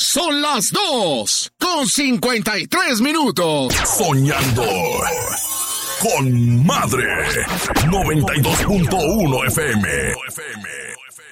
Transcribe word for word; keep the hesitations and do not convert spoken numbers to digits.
Son las dos con cincuenta y tres minutos. Soñando con Madre noventa y dos punto uno F M.